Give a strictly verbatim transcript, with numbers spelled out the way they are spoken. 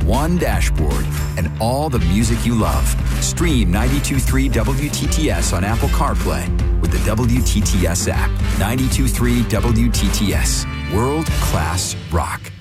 one dashboard and all the music you love. Stream ninety-two point three W T T S on Apple CarPlay with the W T T S app. ninety-two point three W T T S. World-class rock.